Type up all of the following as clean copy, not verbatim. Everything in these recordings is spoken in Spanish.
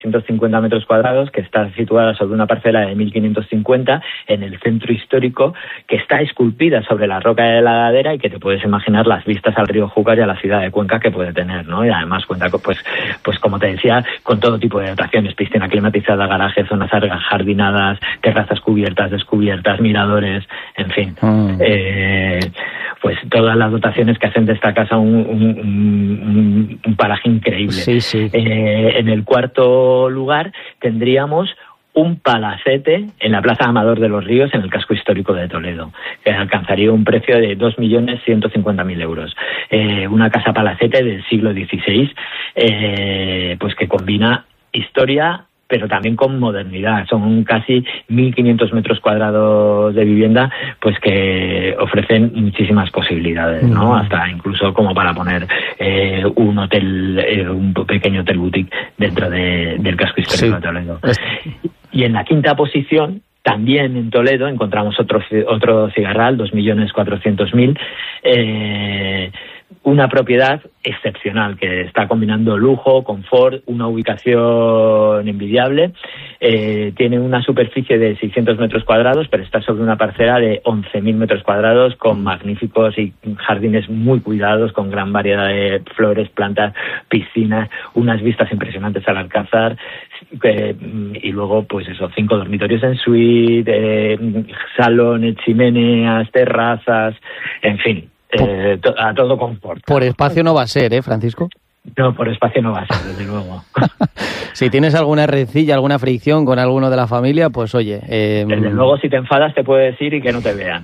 150 metros cuadrados, que está situada sobre una parcela de 1.550 en el centro histórico, que está esculpida sobre la roca de la ladera y que te puedes imaginar las vistas al río Júcar y a la ciudad de Cuenca que puede tener, ¿no? Y además cuenta con, pues como te decía, con todo tipo de dotaciones: piscina climatizada, garaje, zonas jardinadas, terrazas cubiertas, descubiertas, miradores, en fin. Pues todas las dotaciones que hacen de esta casa un paraje increíble. Sí. En el cuarto lugar tendríamos un palacete en la Plaza Amador de los Ríos, en el casco histórico de Toledo, que alcanzaría un precio de 2.150.000 euros. Una casa palacete del siglo XVI, pues que combina historia pero también con modernidad. Son casi 1.500 metros cuadrados de vivienda, pues que ofrecen muchísimas posibilidades, ¿no? Hasta incluso como para poner un hotel, un pequeño hotel boutique dentro del casco histórico de Toledo. Y en la quinta posición, también en Toledo, encontramos otro cigarral, 2.400.000, una propiedad excepcional que está combinando lujo, confort, una ubicación envidiable. Tiene una superficie de 600 metros cuadrados, pero está sobre una parcela de 11.000 metros cuadrados con magníficos y jardines muy cuidados, con gran variedad de flores, plantas, piscinas, unas vistas impresionantes al Alcázar, y luego, pues eso, 5 dormitorios en suite, salones, chimeneas, terrazas, en fin. A todo confort. Por espacio no va a ser, Francisco. No, por espacio no va a ser, desde luego. Si tienes alguna rencilla, alguna fricción con alguno de la familia, pues oye... Desde luego, si te enfadas, te puedes ir y que no te vean.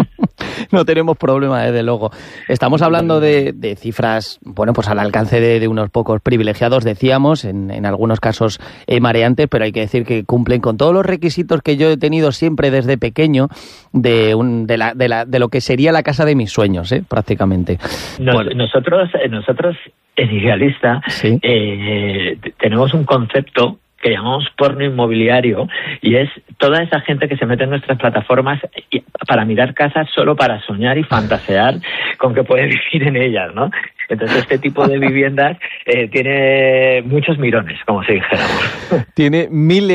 No tenemos problema, desde luego. Estamos hablando de cifras, bueno, pues al alcance de unos pocos privilegiados, decíamos, en algunos casos mareantes, pero hay que decir que cumplen con todos los requisitos que yo he tenido siempre desde pequeño de lo que sería la casa de mis sueños, prácticamente. Nosotros en Idealista, ¿sí? Tenemos un concepto que llamamos porno inmobiliario, y es toda esa gente que se mete en nuestras plataformas para mirar casas solo para soñar y fantasear con que puede vivir en ellas, ¿no? Entonces este tipo de viviendas tiene muchos mirones, como si dijéramos. Tiene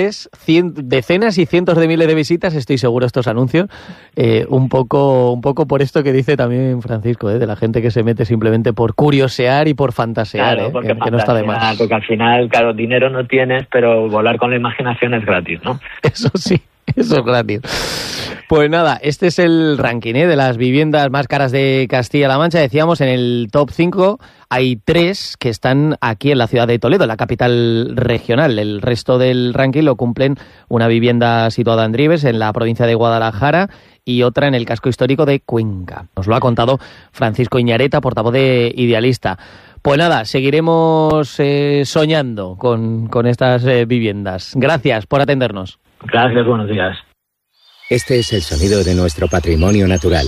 decenas y cientos de miles de visitas, estoy seguro, estos anuncios, un poco por esto que dice también Francisco, de la gente que se mete simplemente por curiosear y por fantasear, claro, porque que no está de más. Porque al final, claro, dinero no tienes, pero volar con la imaginación es gratis, ¿no? Eso sí, eso es gratis. Pues nada, este es el ranking de las viviendas más caras de Castilla-La Mancha. Decíamos, en el top 5 hay 3 que están aquí en la ciudad de Toledo, la capital regional. El resto del ranking lo cumplen una vivienda situada en Dribes, en la provincia de Guadalajara, y otra en el casco histórico de Cuenca. Nos lo ha contado Francisco Iñareta, portavoz de Idealista. Pues nada, seguiremos soñando con estas viviendas. Gracias por atendernos. Gracias, buenos días. Este es el sonido de nuestro patrimonio natural.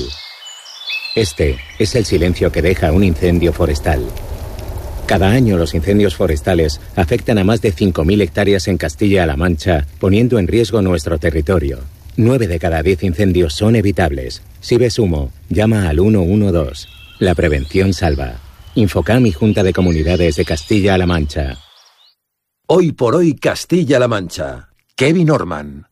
Este es el silencio que deja un incendio forestal. Cada año los incendios forestales afectan a más de 5.000 hectáreas en Castilla-La Mancha, poniendo en riesgo nuestro territorio. 9 de cada 10 incendios son evitables. Si ves humo, llama al 112. La prevención salva. Infocam y Junta de Comunidades de Castilla-La Mancha. Hoy por hoy Castilla-La Mancha. Kevin Orman.